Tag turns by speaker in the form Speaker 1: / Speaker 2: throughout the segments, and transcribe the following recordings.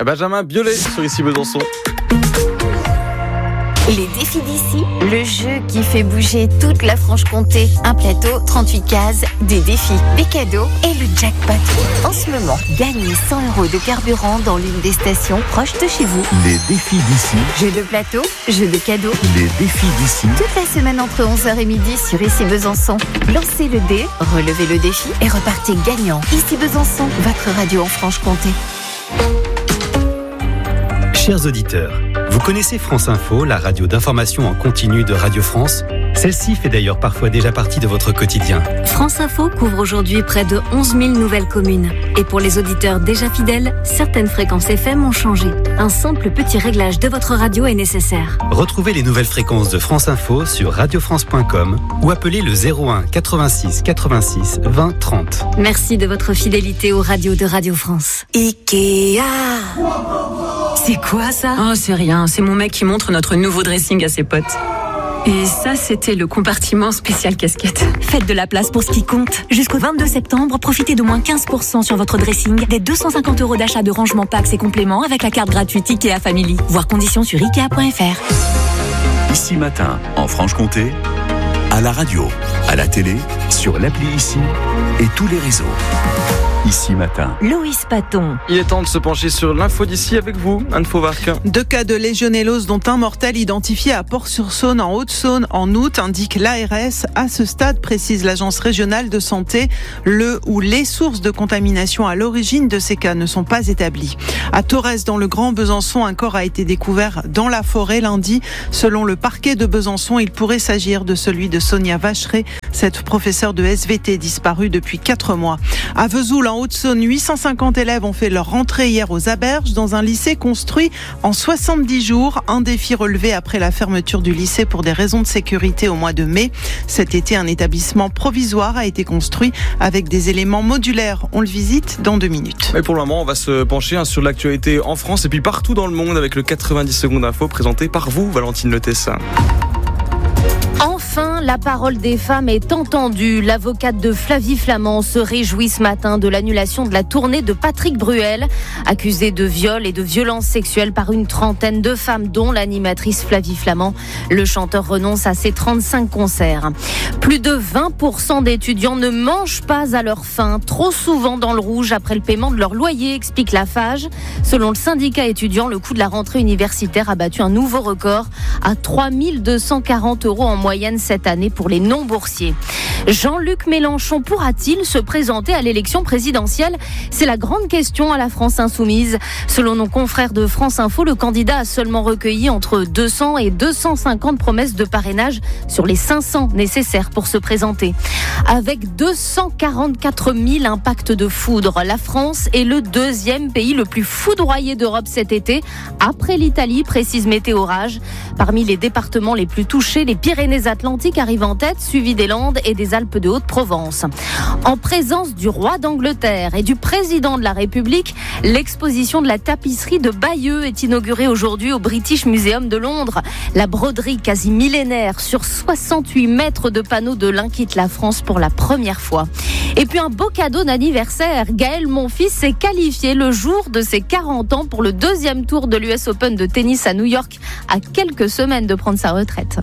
Speaker 1: Benjamin Biolay sur Ici Besançon.
Speaker 2: Les défis d'ici, le jeu qui fait bouger toute la Franche-Comté. Un plateau, 38 cases, des défis, des cadeaux et le jackpot. En ce moment, gagnez 100 € de carburant dans l'une des stations proches de chez vous.
Speaker 3: Les défis d'ici.
Speaker 2: Jeu de plateau, jeu de cadeaux.
Speaker 3: Les défis d'ici.
Speaker 2: Toute la semaine entre 11h et midi sur Ici Besançon. Lancez le dé, relevez le défi et repartez gagnant. Ici Besançon, votre radio en Franche-Comté.
Speaker 4: Chers auditeurs, vous connaissez France Info, la radio d'information en continu de Radio France ? Celle-ci fait d'ailleurs parfois déjà partie de votre quotidien.
Speaker 5: France Info couvre aujourd'hui près de 11 000 nouvelles communes. Et pour les auditeurs déjà fidèles, certaines fréquences FM ont changé. Un simple petit réglage de votre radio est nécessaire.
Speaker 4: Retrouvez les nouvelles fréquences de France Info sur radiofrance.com ou appelez le 01 86 86 20 30.
Speaker 5: Merci de votre fidélité aux radios de Radio France.
Speaker 6: Ikea.
Speaker 5: C'est quoi ça ?
Speaker 6: Oh, c'est rien. C'est mon mec qui montre notre nouveau dressing à ses potes. Et ça, c'était le compartiment spécial casquette.
Speaker 5: Faites de la place pour ce qui compte. Jusqu'au 22 septembre, profitez de moins 15% sur votre dressing, des 250 € d'achat de rangement packs et compléments avec la carte gratuite Ikea Family. Voir conditions sur Ikea.fr.
Speaker 3: Ici Matin, en Franche-Comté, à la radio, à la télé, sur l'appli Ici et tous les réseaux. Ici Matin.
Speaker 5: Loïs Paton.
Speaker 1: Il est temps de se pencher sur l'info d'ici avec vous, Anne Fauvarc.
Speaker 7: 2 cas de légionellose, dont un mortel identifié à Port-sur-Saône, en Haute-Saône, en août, indique l'ARS. À ce stade, précise l'Agence régionale de santé, le ou les sources de contamination à l'origine de ces cas ne sont pas établies. À Torres, dans le Grand Besançon, un corps a été découvert dans la forêt lundi. Selon le parquet de Besançon, il pourrait s'agir de celui de Sonia Vacheret, cette professeure de SVT disparue depuis 4 mois. À Vesoul, en Haute-Saône, 850 élèves ont fait leur rentrée hier aux Aberges dans un lycée construit en 70 jours. Un défi relevé après la fermeture du lycée pour des raisons de sécurité au mois de mai. Cet été, un établissement provisoire a été construit avec des éléments modulaires. On le visite dans 2 minutes.
Speaker 1: Mais pour le moment, on va se pencher sur l'actualité en France et puis partout dans le monde avec le 90 secondes info présenté par vous, Valentine Letessin.
Speaker 8: Enfin, la parole des femmes est entendue. L'avocate de Flavie Flament se réjouit ce matin de l'annulation de la tournée de Patrick Bruel, accusé de viol et de violences sexuelles par une trentaine de femmes, dont l'animatrice Flavie Flament. Le chanteur renonce à ses 35 concerts. Plus de 20% d'étudiants ne mangent pas à leur faim, trop souvent dans le rouge après le paiement de leur loyer, explique la FAGE. Selon le syndicat étudiant, le coût de la rentrée universitaire a battu un nouveau record à 3 240 € en moyenne cette année pour les non-boursiers. Jean-Luc Mélenchon pourra-t-il se présenter à l'élection présidentielle ? C'est la grande question à la France Insoumise. Selon nos confrères de France Info, le candidat a seulement recueilli entre 200 et 250 promesses de parrainage sur les 500 nécessaires pour se présenter. Avec 244 000 impacts de foudre, la France est le 2e pays le plus foudroyé d'Europe cet été, après l'Italie, précise Météorage. Parmi les départements les plus touchés, les Pyrénées-Atlantiques arrivent en tête, suivis des Landes et des Alpes de Haute-Provence. En présence du roi d'Angleterre et du président de la République, l'exposition de la tapisserie de Bayeux est inaugurée aujourd'hui au British Museum de Londres. La broderie quasi millénaire sur 68 mètres de panneaux de l'Ain quitte la France pour la première fois. Et puis un beau cadeau d'anniversaire. Gaël Monfils s'est qualifié le jour de ses 40 ans pour le 2e tour de l'US Open de tennis à New York, à quelques semaines de prendre sa retraite.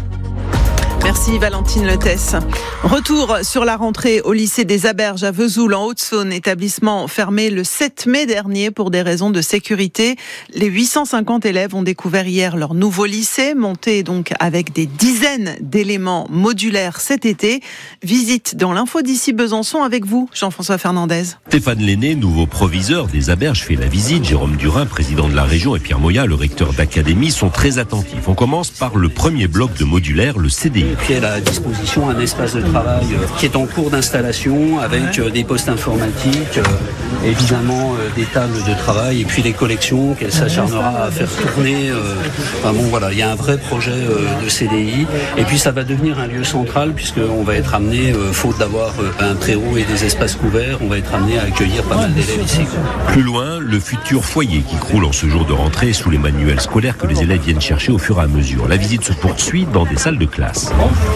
Speaker 7: Merci Valentine Letesse. Retour sur la rentrée au lycée des Aberges à Vesoul en Haute-Saône, établissement fermé le 7 mai dernier pour des raisons de sécurité. Les 850 élèves ont découvert hier leur nouveau lycée, monté donc avec des dizaines d'éléments modulaires cet été. Visite dans l'info d'ici Besançon avec vous, Jean-François Fernandez.
Speaker 9: Stéphane Lenné, nouveau proviseur des Aberges, fait la visite. Jérôme Durin, président de la région, et Pierre Moya, le recteur d'académie, sont très attentifs. On commence par le premier bloc de modulaire, le CDI.
Speaker 10: Et puis elle a à disposition un espace de travail qui est en cours d'installation avec des postes informatiques, évidemment des tables de travail et puis les collections qu'elle s'acharnera à faire tourner. Il y a un vrai projet de CDI et puis ça va devenir un lieu central puisqu'on va être amené, faute d'avoir un préau et des espaces couverts, on va être amené à accueillir pas mal d'élèves ici.
Speaker 9: Plus loin, le futur foyer qui croule en ce jour de rentrée sous les manuels scolaires que les élèves viennent chercher au fur et à mesure. La visite se poursuit dans des salles de classe.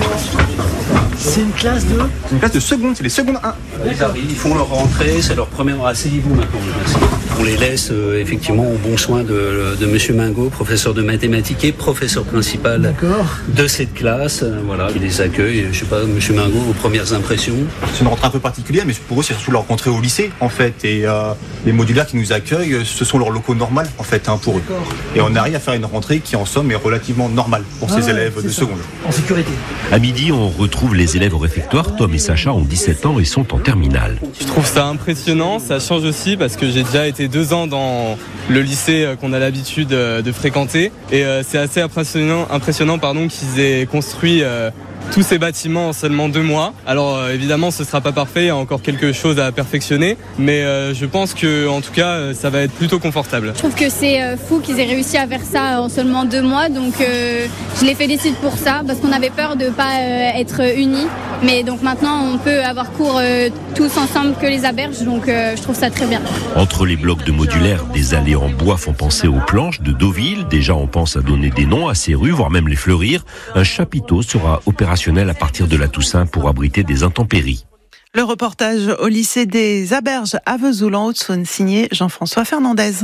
Speaker 11: C'est une classe de seconde, c'est les secondes 1.
Speaker 10: Ils arrivent, ils font leur rentrée, c'est leur première... Asseyez-vous maintenant, on les laisse effectivement au bon soin de Monsieur Mingot, professeur de mathématiques et professeur principal de cette classe. Voilà, il les accueille. Je sais pas, Monsieur Mingot, vos premières impressions?
Speaker 12: C'est une rentrée un peu particulière, mais pour eux, c'est surtout leur rentrée au lycée, en fait. Et les modulaires qui nous accueillent, ce sont leurs locaux normaux, en fait, pour eux. Et on arrive à faire une rentrée qui, en somme, est relativement normale pour ces élèves de seconde.
Speaker 11: En sécurité.
Speaker 9: À midi, on retrouve les élèves au réfectoire. Tom et Sacha ont 17 ans et sont en terminale.
Speaker 13: Je trouve ça impressionnant. Ça change aussi parce que j'ai déjà été 2 ans dans le lycée qu'on a l'habitude de fréquenter. Et c'est assez impressionnant qu'ils aient construit tous ces bâtiments en seulement 2 mois. Alors évidemment ce sera pas parfait, il y a encore quelque chose à perfectionner, mais je pense que en tout cas ça va être plutôt confortable.
Speaker 14: Je trouve que c'est fou qu'ils aient réussi à faire ça en seulement 2 mois, donc je les félicite pour ça, parce qu'on avait peur de pas être unis, mais donc maintenant on peut avoir cours tous ensemble que les Aberges, donc je trouve ça très bien.
Speaker 9: Entre les blocs de modulaires, des allées en bois font penser aux planches de Deauville. Déjà on pense à donner des noms à ces rues, voire même les fleurir. Un chapiteau sera opérationnel à partir de la Toussaint pour abriter des intempéries.
Speaker 7: Le reportage au lycée des Aberges à Vesoul en Haute-Saône, signé Jean-François Fernandez.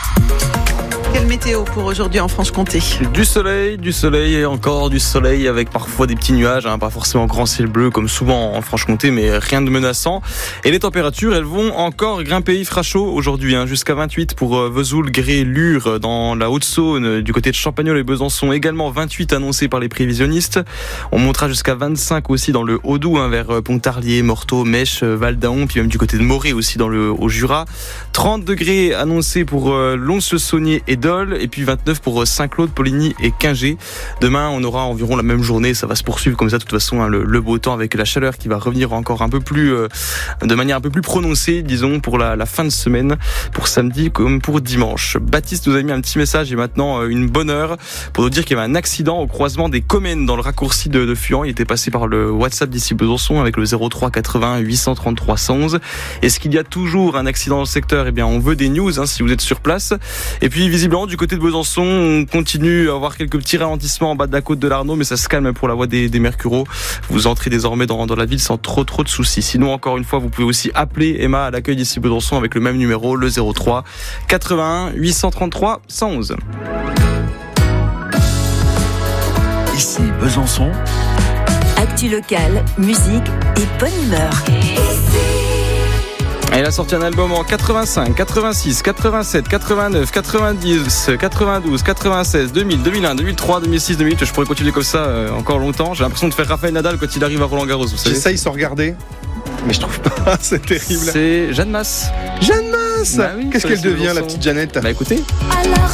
Speaker 7: Quelle météo pour aujourd'hui en Franche-Comté?
Speaker 1: Du soleil et encore du soleil avec parfois des petits nuages, pas forcément grand ciel bleu comme souvent en Franche-Comté, mais rien de menaçant. Et les températures, elles vont encore grimper. Il fera chaud aujourd'hui, jusqu'à 28 pour Vesoul, Gré, Lure dans la Haute-Saône, du côté de Champagnole et Besançon, également 28 annoncés par les prévisionnistes. On montera jusqu'à 25 aussi dans le Haut-Doubs, vers Pontarlier, Morteau, Mèche, Val-d'Aon, puis même du côté de Morée aussi au Jura. 30 degrés annoncés pour Lons-le-Saunier et Dole, et puis 29 pour Saint-Claude, Poligny et Quingey. Demain, on aura environ la même journée, ça va se poursuivre comme ça de toute façon, le beau temps avec la chaleur qui va revenir encore un peu plus, de manière un peu plus prononcée, disons, pour la fin de semaine, pour samedi comme pour dimanche. Baptiste nous a mis un petit message et maintenant une bonne heure pour nous dire qu'il y avait un accident au croisement des Comènes dans le raccourci de Fuan. Il était passé par le WhatsApp d'ici Besançon avec le 03 80 833 111. Est-ce qu'il y a toujours un accident dans le secteur? Eh bien, on veut des news, si vous êtes sur place. Et puis, visiblement, du côté de Besançon, on continue à avoir quelques petits ralentissements en bas de la côte de l'Arnaud, mais ça se calme pour la voie des Mercureaux. Vous entrez désormais dans la ville sans trop de soucis. Sinon, encore une fois, vous pouvez aussi appeler Emma à l'accueil d'ici Besançon avec le même numéro, le 03 81 833 111.
Speaker 3: Ici Besançon.
Speaker 5: Actu locale, musique et bonne humeur.
Speaker 1: Elle a sorti un album en 85, 86, 87, 89, 90, 92, 96, 2000, 2001, 2003, 2006, 2008. Je pourrais continuer comme ça encore longtemps. J'ai l'impression de faire Rafael Nadal quand il arrive à Roland-Garros.
Speaker 15: J'essaye sans regarder, mais je trouve pas. C'est terrible.
Speaker 1: C'est Jeanne Masse.
Speaker 15: Jeanne Masse.
Speaker 1: Bah oui,
Speaker 15: qu'est-ce qu'elle devient, la petite Jeannette?
Speaker 1: Écoutez.